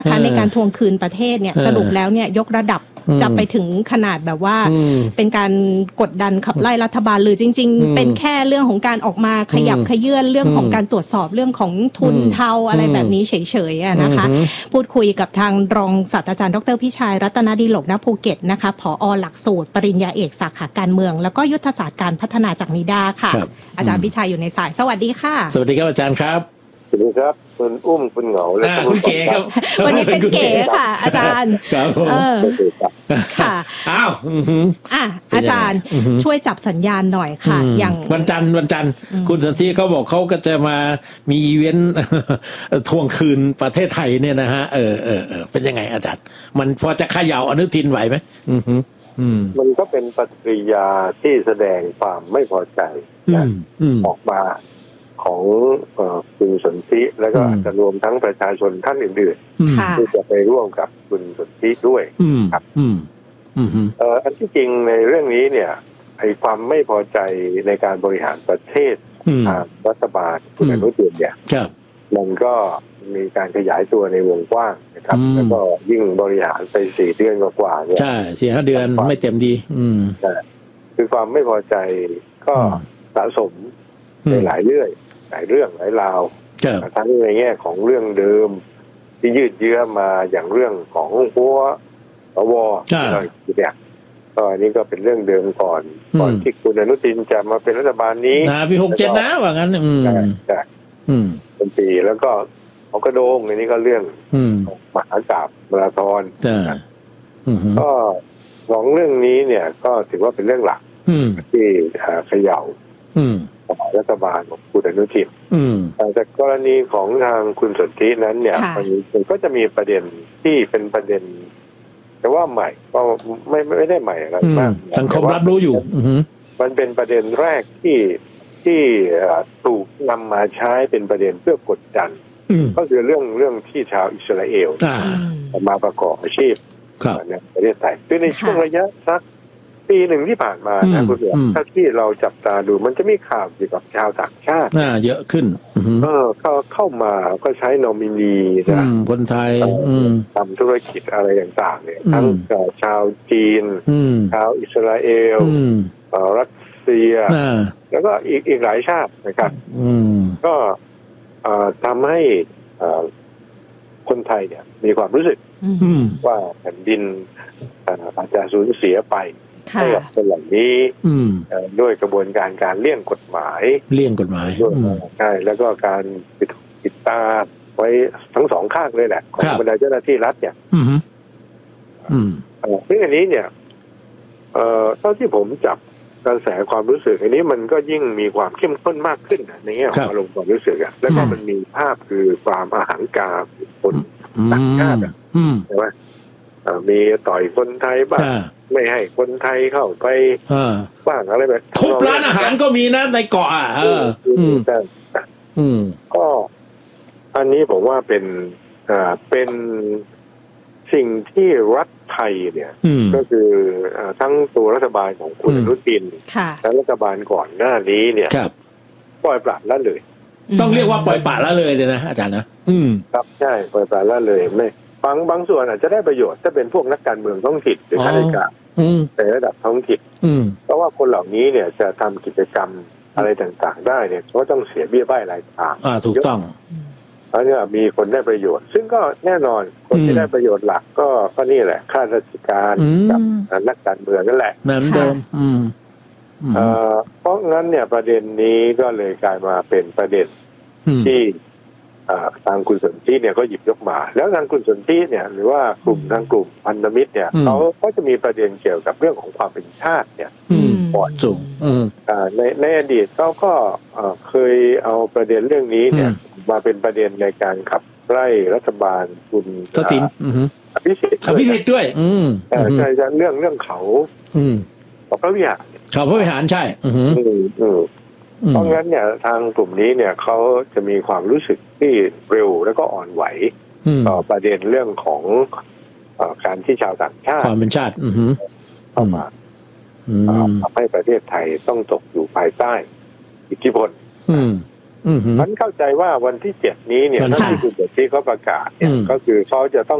นะคะในการทวงคืนประเทศเนี่ยสรุปแล้วเนี่ยยกระดับจะไปถึงขนาดแบบว่าเป็นการกดดันขับไล่รัฐบาลหรือจริงๆเป็นแค่เรื่องของการออกมาขยับขยื่นเรื่องของการตรวจสอบเรื่องของทุนเทาอะไรแบบนี้เฉยๆนะคะพูดคุยกับทางรองศาสตราจารย์ดร.พิชัยรัตนดิโลกณภูเก็ตนะคะผอ.หลักสูตรปริญญาเอกสาขาการเมืองแล้วก็ยุทธศาสตร์การพัฒนาจากนิด้าค่ะอาจารย์พิชัยอยู่ในสายสวัสดีค่ะสวัสดีครับอาจารย์ครับสวัสดีครับคุณอุ้มคุณเหงาและคุณเก๋ครับวันนี้เป็นเก๋ค่ะอาจารย์ครับค่ะอ้าวอาจารย์ช่วยจับสัญญาณหน่อยค่ะอย่างวันจันทร์คุณสันติเขาบอกเขาก็จะมามีอีเวนต์ทวงคืนประเทศไทยเนี่ยนะฮะเป็นยังไงอาจารย์มันพอจะเขย่าอนุทินไหวไหมมันก็เป็นปฏิกิริยาที่แสดงความไม่พอใจออกมาของคุณสนธิแล้วก็อาจจะรวมทั้งประชาชนท่านอื่นๆที่จะไปร่วมกับคุณสนธิด้วยครับอันที่จริงในเรื่องนี้เนี่ยไอ้ความไม่พอใจในการบริหารประเทศรัฐบาลคุณอนุทินเนี่ยมันก็มีการขยายตัวในวงกว้างนะครับแล้วก็ยิ่งบริหารไป4 เดือนกว่าเนี่ยใช่4-5 เดือนไม่เต็มดีคือความไม่พอใจก็สะสมในหลายเรื่องหลายราวทั้งในแง่ของเรื่องเดิมที่ยืดเยื้อมาอย่างเรื่องของหัวสวเนี่ยก็อันนี้ก็เป็นเรื่องเดิมก่อนที่คุณอนุทินจะมาเป็นรัฐบาลนี้ปี67นะว่างั้นเป็นปีแล้วก็ของกระโดงในนี้ก็เรื่องมหากาพย์มาราธอนก็2 เรื่องนี้เนี่ยก็ถือว่าเป็นเรื่องหลักที่เขย่ารัฐบาลของคุณอนุทินแต่กรณีของทางคุณสนธินั้นเนี่ยมันก็จะมีประเด็นที่เป็นประเด็นแต่ว่าใหม่ก็ไม่ได้ใหม่อะไรมากสังคมรับรู้อยู่มันเป็นประเด็นแรกที่ถูกนำมาใช้เป็นประเด็นเพื่อกดดันก็คือเรื่องที่ชาวอิสราเอลมาประกอบอาชีพในประเทศไทยคือในช่วงระยะสักปีหนึ่งที่ผ่านมานะคุณถ้าที่เราจับตาดูมันจะมีข่าวเกี่ยวกับชาวต่างชาติเยอะขึ้นเข้ามาก็ใช้นอมินีนะคนไทยทำธุรกิจอะไรต่างๆเนี่ยทั้งชาวจีนชาวอิสราเอลรัสเซียแล้วก็อีกหลายชาตินะครับก็ทำให้คนไทยเนี่ยมีความรู้สึกว่าแผ่นดินอาจจะสูญเสียไปให้กับคนเหล่านี้ด้วยกระบวนการเลี่ยงกฎหมายใช่แล้วก็การปิดตาไว้ทั้งสองข้างเลยแหละของบรรดาเจ้าหน้าที่รัฐเนี่ยซึ่งอันนี้เนี่ยเท่าที่ผมจับกระแสความรู้สึกอันนี้มันก็ยิ่งมีความเข้มข้นมากขึ้นในแง่ของอารมณ์ความรู้สึกอ่ะแล้วก็มันมีภาพคือความอหังการคนต่างชาติใช่ไหมมีต่อยคนไทยบ้างไม่ให้คนไทยเข้าไปบ้างอะไรแบบทุบร้านอาหารก็มีนะในเกาะก็อันนี้ผมว่าเป็นสิ่งที่รัฐไทยเนี่ยก็คือทั้งตัวรัฐบาลของคุณอนุทินและรัฐบาลก่อนหน้านี้เนี่ยปล่อยปละละเลยต้องเรียกว่าปล่อยปละละเลยเลยนะอาจารย์นะครับใช่ปล่อยปละละเลยไม่บางส่วนอาจจะได้ประโยชน์ถ้าเป็นพวกนักการเมืองท้องถิ่นหรือข้าราชการในระดับท้องถิ่นเพราะว่าคนเหล่านี้เนี่ยจะทำกิจกรรมอะไรต่างๆได้เนี่ยก็ต้องเสียเบี้ยบ้ายรายทางถูกต้องเพราะเนี่ยมีคนได้ประโยชน์ซึ่งก็แน่นอนคนที่ได้ประโยชน์หลักก็นี่แหละข้าราชการกับนักการเมืองนั่นแหละเหมือนเดิมเพราะงั้นเนี่ยประเด็นนี้ก็เลยกลายมาเป็นประเด็นที่ทางคุณสนธิเนี่ยก็หยิบยกมาแล้วทางคุณสนธิเนี่ยหรือว่ากลุ่มพันธมิตรเนี่ยเขาก็จะมีประเด็นเกี่ยวกับเรื่องของความเป็นชาติเนี่ยก่อนสูงในอดีตเขาก็เคยเอาประเด็นเรื่องนี้เนี่ยมาเป็นประเด็นในการขับไล่รัฐบาลคุณทักษิณอภิสิทธิ์ด้วยใช่เรื่องเขาพระวิหารเขาพระวิหารใช่เพราะงั้นเนี่ยทางกลุ่มนี้เนี่ยเขาจะมีความรู้สึกที่เร็วแล้วก็อ่อนไหวต่อประเด็นเรื่องของการที่ชาวต่างชาติความเป็นชาติเข้ามาทำให้ประเทศไทยต้องตกอยู่ภายใต้อิทธิพลฉันเข้าใจว่าวันที่7นี้เนี่ยนั่นคือจุดที่เขาประกาศเนี่ยก็คือเขาจะต้อง